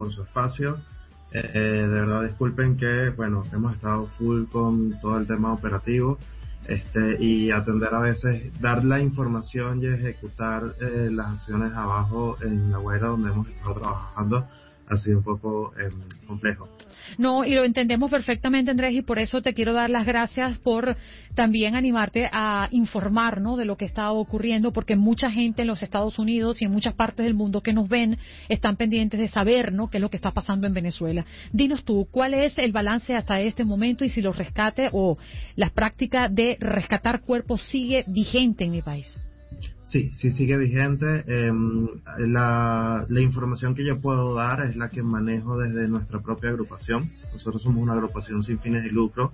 por su espacio. De verdad disculpen que, bueno, hemos estado full con todo el tema operativo, y atender a veces, dar la información y ejecutar las acciones abajo en la web donde hemos estado trabajando ha sido un poco complejo. No, y lo entendemos perfectamente, Andrés, y por eso te quiero dar las gracias por también animarte a informar, ¿no?, de lo que está ocurriendo, porque mucha gente en los Estados Unidos y en muchas partes del mundo que nos ven están pendientes de saber, ¿no?, qué es lo que está pasando en Venezuela. Dinos tú, ¿cuál es el balance hasta este momento y si los rescates o las prácticas de rescatar cuerpos sigue vigente en mi país? Sí, sí sigue vigente. La información que yo puedo dar es la que manejo desde nuestra propia agrupación. Nosotros somos una agrupación sin fines de lucro,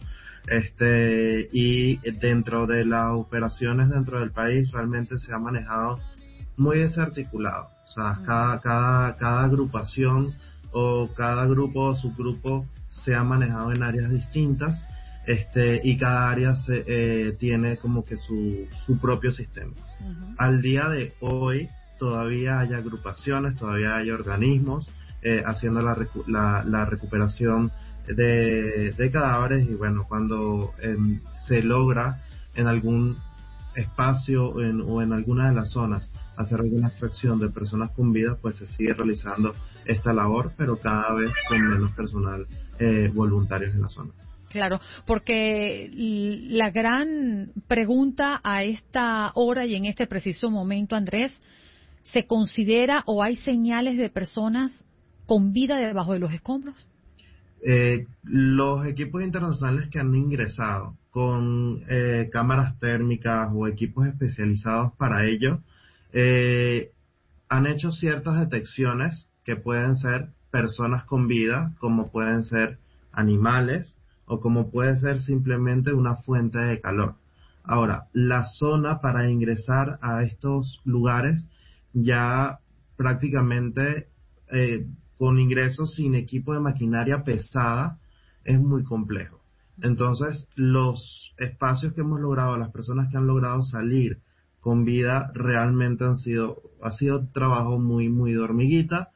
y dentro de las operaciones dentro del país realmente se ha manejado muy desarticulado. O sea, cada agrupación o cada grupo o subgrupo se ha manejado en áreas distintas. Y cada área tiene como que su propio sistema. Al día de hoy todavía hay agrupaciones, todavía hay organismos haciendo la recuperación de cadáveres, y bueno, cuando se logra en algún espacio o en alguna de las zonas hacer alguna extracción de personas con vida, pues se sigue realizando esta labor, pero cada vez con menos personal voluntarios en la zona. Claro, porque la gran pregunta a esta hora y en este preciso momento, Andrés, ¿se considera o hay señales de personas con vida debajo de los escombros? Los equipos internacionales que han ingresado con cámaras térmicas o equipos especializados para ello, han hecho ciertas detecciones que pueden ser personas con vida, como pueden ser animales, o como puede ser simplemente una fuente de calor. Ahora, la zona para ingresar a estos lugares ya prácticamente con ingresos sin equipo de maquinaria pesada es muy complejo. Entonces, los espacios que hemos logrado, las personas que han logrado salir con vida, realmente ha sido trabajo muy, muy de hormiguita.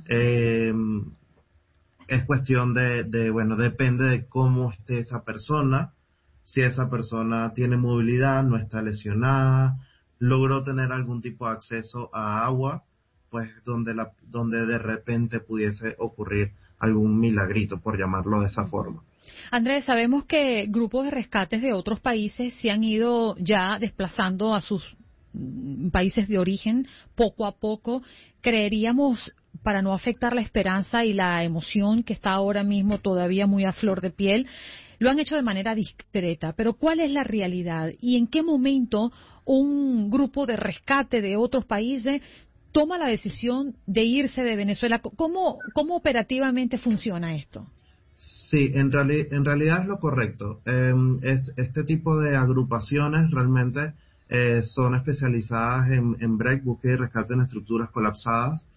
Es cuestión bueno, depende de cómo esté esa persona, si esa persona tiene movilidad, no está lesionada, logró tener algún tipo de acceso a agua, pues donde de repente pudiese ocurrir algún milagrito, por llamarlo de esa forma. Andrés, sabemos que grupos de rescates de otros países se han ido ya desplazando a sus países de origen poco a poco. Creeríamos, para no afectar la esperanza y la emoción que está ahora mismo todavía muy a flor de piel, lo han hecho de manera discreta. Pero ¿cuál es la realidad y en qué momento un grupo de rescate de otros países toma la decisión de irse de Venezuela? ¿Cómo operativamente funciona esto? Sí, en realidad es lo correcto. Este tipo de agrupaciones realmente son especializadas en break, búsqueda y rescate en estructuras colapsadas.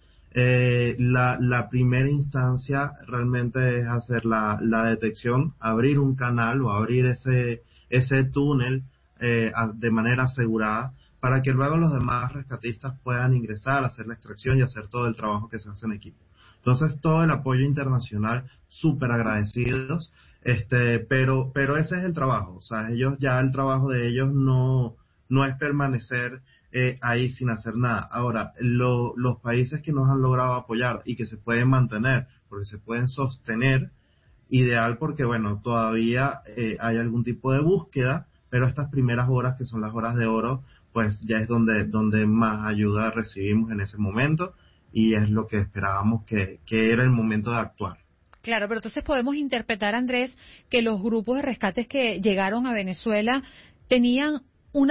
La primera instancia realmente es hacer la detección, abrir un canal o abrir ese túnel de manera asegurada, para que luego los demás rescatistas puedan ingresar, hacer la extracción y hacer todo el trabajo que se hace en equipo. Entonces, todo el apoyo internacional, súper agradecidos, pero ese es el trabajo. O sea, el trabajo de ellos no es permanecer ahí sin hacer nada. Ahora, los países que nos han logrado apoyar y que se pueden mantener, porque se pueden sostener, ideal, porque bueno, todavía hay algún tipo de búsqueda, pero estas primeras horas, que son las horas de oro, pues ya es donde más ayuda recibimos en ese momento, y es lo que esperábamos que era el momento de actuar. Claro, pero entonces podemos interpretar, Andrés, que los grupos de rescates que llegaron a Venezuela tenían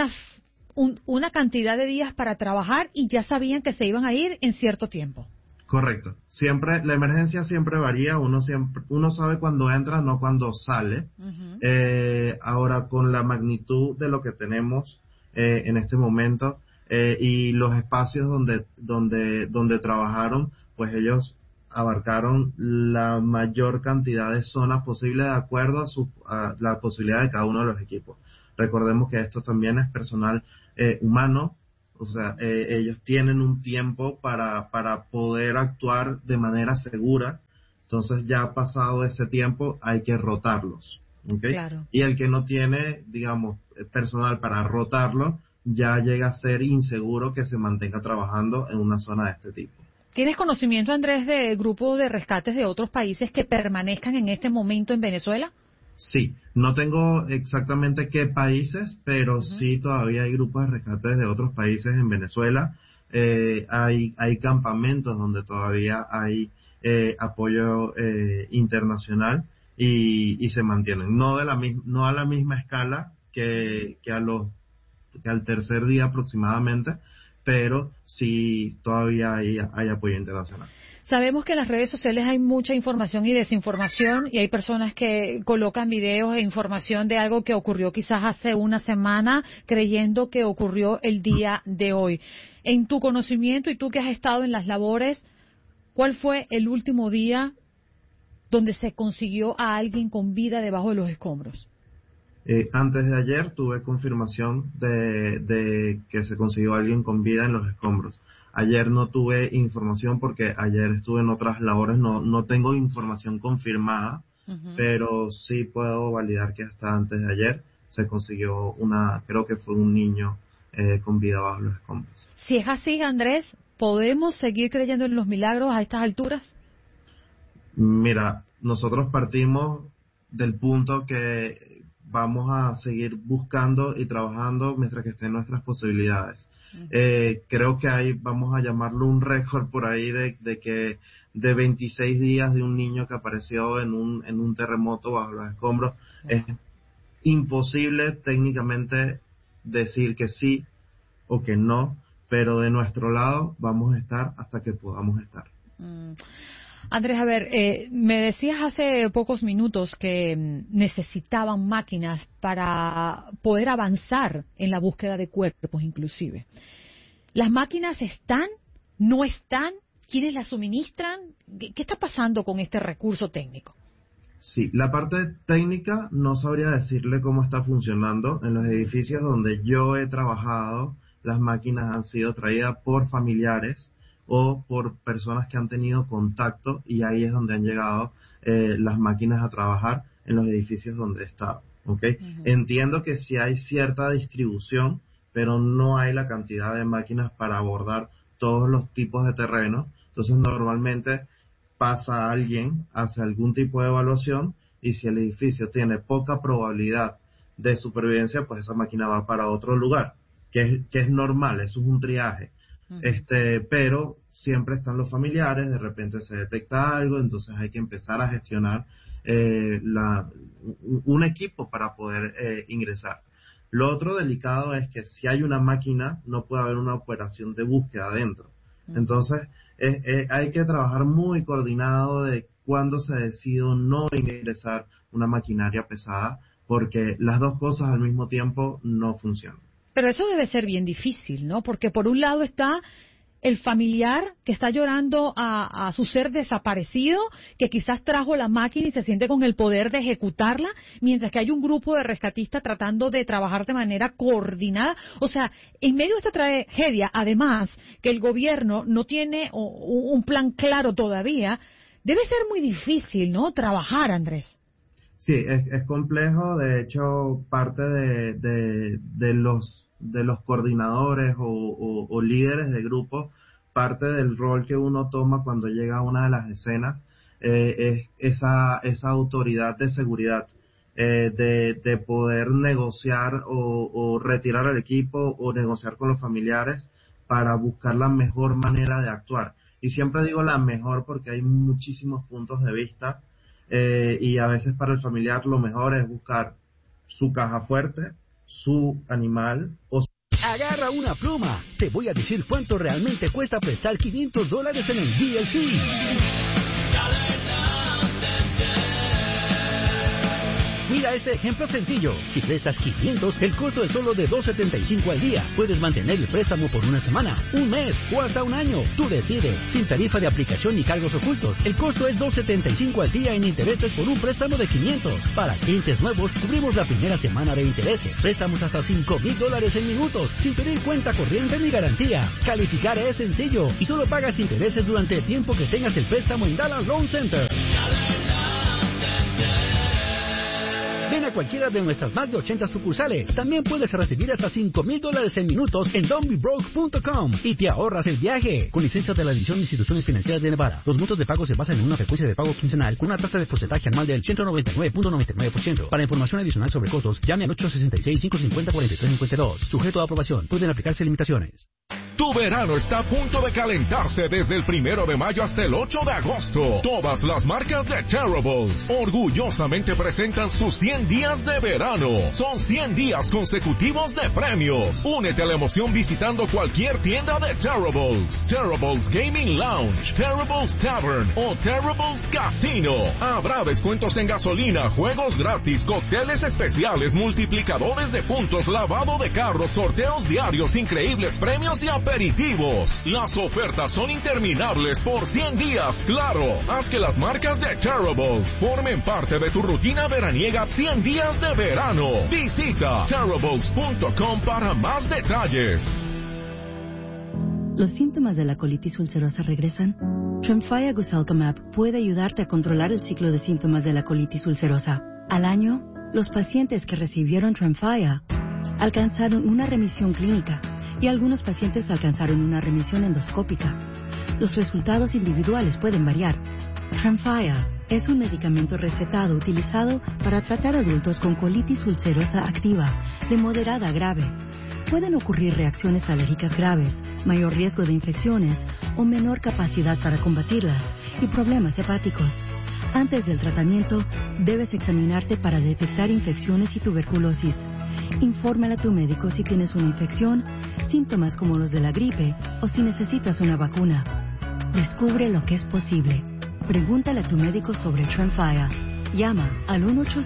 una cantidad de días para trabajar y ya sabían que se iban a ir en cierto tiempo. Correcto. Siempre, la emergencia siempre varía, uno sabe cuándo entra, no cuándo sale. Uh-huh. Ahora, con la magnitud de lo que tenemos en este momento, y los espacios donde trabajaron, pues ellos abarcaron la mayor cantidad de zonas posible de acuerdo a la posibilidad de cada uno de los equipos. Recordemos que esto también es personal humano, o sea, ellos tienen un tiempo para poder actuar de manera segura, Entonces ya pasado ese tiempo hay que rotarlos, ¿okay? Claro. Y el que no tiene, digamos, personal para rotarlo, ya llega a ser inseguro que se mantenga trabajando en una zona de este tipo. ¿Tienes conocimiento, Andrés, de grupos de rescates de otros países que permanezcan en este momento en Venezuela? Sí, no tengo exactamente qué países, pero sí todavía hay grupos de rescates de otros países en Venezuela. Hay campamentos donde todavía hay apoyo internacional y se mantienen. No a la misma escala que al tercer día aproximadamente, pero sí todavía hay apoyo internacional. Sabemos que en las redes sociales hay mucha información y desinformación y hay personas que colocan videos e información de algo que ocurrió quizás hace una semana creyendo que ocurrió el día de hoy. En tu conocimiento y tú que has estado en las labores, ¿cuál fue el último día donde se consiguió a alguien con vida debajo de los escombros? Antes de ayer tuve confirmación de que se consiguió alguien con vida en los escombros. Ayer no tuve información porque ayer estuve en otras labores, no tengo información confirmada, pero sí puedo validar que hasta antes de ayer se consiguió creo que fue un niño con vida bajo los escombros. Si es así, Andrés, ¿podemos seguir creyendo en los milagros a estas alturas? Mira, nosotros partimos del punto que vamos a seguir buscando y trabajando mientras que estén nuestras posibilidades. Creo que vamos a llamarlo un récord por ahí de 26 días de un niño que apareció en un terremoto bajo los escombros. Es imposible técnicamente decir que sí o que no, pero de nuestro lado vamos a estar hasta que podamos estar. Andrés, a ver, me decías hace pocos minutos que necesitaban máquinas para poder avanzar en la búsqueda de cuerpos, inclusive. ¿Las máquinas están? ¿No están? ¿Quiénes las suministran? ¿Qué está pasando con este recurso técnico? Sí, la parte técnica no sabría decirle cómo está funcionando. En los edificios donde yo he trabajado, las máquinas han sido traídas por familiares o por personas que han tenido contacto y ahí es donde han llegado las máquinas a trabajar en los edificios donde he estado. ¿Okay? Entiendo que sí hay cierta distribución, pero no hay la cantidad de máquinas para abordar todos los tipos de terreno. Entonces normalmente pasa alguien, hace algún tipo de evaluación y si el edificio tiene poca probabilidad de supervivencia, pues esa máquina va para otro lugar, que es normal, eso es un triaje. Pero siempre están los familiares, de repente se detecta algo, entonces hay que empezar a gestionar un equipo para poder ingresar. Lo otro delicado es que si hay una máquina, no puede haber una operación de búsqueda adentro. Entonces, hay que trabajar muy coordinado de cuándo se decide o no ingresar una maquinaria pesada, porque las dos cosas al mismo tiempo no funcionan. Pero eso debe ser bien difícil, ¿no? Porque por un lado está el familiar que está llorando a su ser desaparecido, que quizás trajo la máquina y se siente con el poder de ejecutarla, mientras que hay un grupo de rescatistas tratando de trabajar de manera coordinada. O sea, en medio de esta tragedia, además, que el gobierno no tiene un plan claro todavía, debe ser muy difícil, ¿no? Trabajar, Andrés. Sí, es complejo. De hecho, parte de los coordinadores o líderes de grupo, parte del rol que uno toma cuando llega a una de las escenas es esa autoridad de seguridad, de poder negociar o retirar al equipo o negociar con los familiares para buscar la mejor manera de actuar. Y siempre digo la mejor porque hay muchísimos puntos de vista. Y a veces para el familiar lo mejor es buscar su caja fuerte, su animal o Agarra una pluma. Te voy a decir cuánto realmente cuesta prestar $500 en el DLC. Mira Mira este ejemplo sencillo. Si prestas 500, el costo es solo de $2.75 al día. Puedes mantener el préstamo por una semana, un mes o hasta un año. Tú decides. Sin tarifa de aplicación ni cargos ocultos. El costo es $2.75 al día en intereses por un préstamo de 500. Para clientes nuevos, cubrimos la primera semana de intereses. Préstamos hasta $5,000 en minutos, sin pedir cuenta corriente ni garantía. Calificar es sencillo y solo pagas intereses durante el tiempo que tengas el préstamo en Dallas Loan Center. Ven a cualquiera de nuestras más de 80 sucursales. También puedes recibir hasta $5,000 en minutos en don'tbebroke.com y te ahorras el viaje. Con licencia de la División de Instituciones Financieras de Nevada. Los montos de pago se basan en una frecuencia de pago quincenal con una tasa de porcentaje anual del 199.99%. Para información adicional sobre costos, llame al 866-550-4352. Sujeto a aprobación. Pueden aplicarse limitaciones. Tu verano está a punto de calentarse desde el 1 de mayo hasta el 8 de agosto. Todas las marcas de Terribles orgullosamente presentan sus 100 días de verano. Son 100 días consecutivos de premios. Únete a la emoción visitando cualquier tienda de Terribles. Terribles Gaming Lounge, Terribles Tavern o Terribles Casino. Habrá descuentos en gasolina, juegos gratis, cócteles especiales, multiplicadores de puntos, lavado de carros, sorteos diarios, increíbles premios y aperitivos. Las ofertas son interminables por 100 días. Claro, haz que las marcas de Terribles formen parte de tu rutina veraniega 100 días de verano. Visita terribles.com para más detalles. ¿Los síntomas de la colitis ulcerosa regresan? Tremfya Guselkumab puede ayudarte a controlar el ciclo de síntomas de la colitis ulcerosa. Al año, los pacientes que recibieron Tremfya alcanzaron una remisión clínica y algunos pacientes alcanzaron una remisión endoscópica. Los resultados individuales pueden variar. Tremfya es un medicamento recetado utilizado para tratar adultos con colitis ulcerosa activa de moderada a grave. Pueden ocurrir reacciones alérgicas graves, mayor riesgo de infecciones o menor capacidad para combatirlas y problemas hepáticos. Antes del tratamiento, debes examinarte para detectar infecciones y tuberculosis. Infórmale a tu médico si tienes una infección, síntomas como los de la gripe o si necesitas una vacuna. Descubre lo que es posible. Pregúntale a tu médico sobre Tremfya. Llama al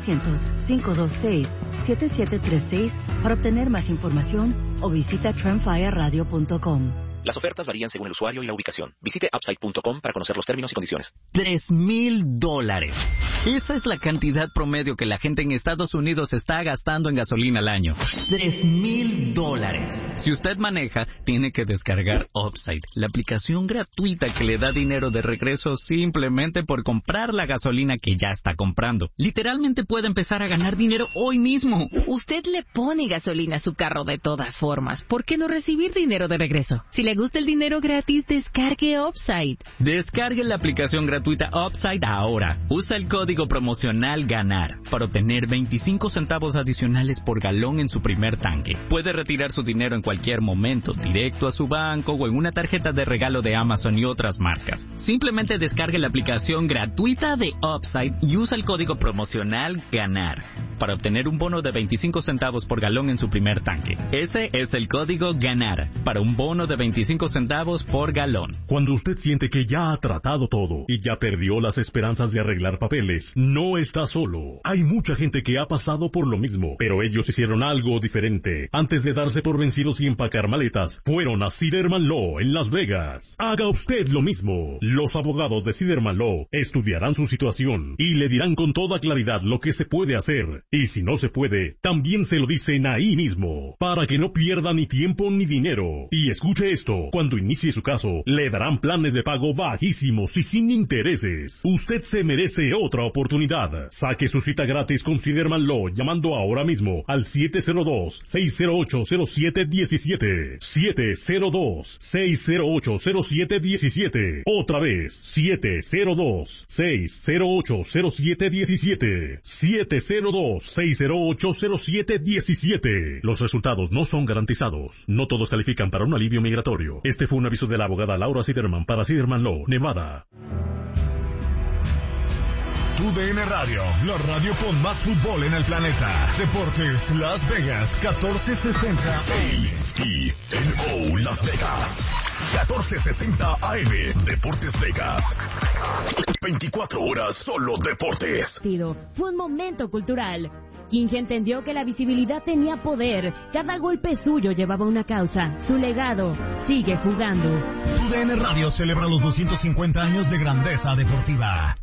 1-800-526-7736 para obtener más información o visita tremfyaradio.com. Las ofertas varían según el usuario y la ubicación. Visite upside.com para conocer los términos y condiciones. $3,000. Esa es la cantidad promedio que la gente en Estados Unidos está gastando en gasolina al año. $3,000. Si usted maneja, tiene que descargar Upside, la aplicación gratuita que le da dinero de regreso simplemente por comprar la gasolina que ya está comprando. Literalmente puede empezar a ganar dinero hoy mismo. Usted le pone gasolina a su carro de todas formas. ¿Por qué no recibir dinero de regreso? Si le gusta el dinero gratis, descargue Upside. Descargue la aplicación gratuita Upside ahora. Usa el código promocional GANAR para obtener 25 centavos adicionales por galón en su primer tanque. Puede retirar su dinero en cualquier momento, directo a su banco o en una tarjeta de regalo de Amazon y otras marcas. Simplemente descargue la aplicación gratuita de Upside y usa el código promocional GANAR para obtener un bono de 25 centavos por galón en su primer tanque. Ese es el código GANAR para un bono de 25 centavos por galón. Cuando usted siente que ya ha tratado todo y ya perdió las esperanzas de arreglar papeles, no está solo. Hay mucha gente que ha pasado por lo mismo, pero ellos hicieron algo diferente. Antes de darse por vencidos y empacar maletas, fueron a Siderman Law en Las Vegas. Haga usted lo mismo. Los abogados de Siderman Law estudiarán su situación y le dirán con toda claridad lo que se puede hacer. Y si no se puede, también se lo dicen ahí mismo, para que no pierda ni tiempo ni dinero. Y escuche esto. Cuando inicie su caso, le darán planes de pago bajísimos y sin intereses. Usted se merece otra oportunidad. Saque su cita gratis con Siderman Law llamando ahora mismo al 702-608-0717. 702-608-0717. Otra vez, 702-608-0717. 702-608-0717. Los resultados no son garantizados. No todos califican para un alivio migratorio. Este fue un aviso de la abogada Laura Siderman para Siderman Law, Nevada. TUDN Radio, la radio con más fútbol en el planeta. Deportes Las Vegas, 1460 AM. TNO Las Vegas. 1460 AM, Deportes Vegas. 24 horas solo deportes. Fue un momento cultural. King entendió que la visibilidad tenía poder. Cada golpe suyo llevaba una causa. Su legado sigue jugando. TUDN Radio celebra los 250 años de grandeza deportiva.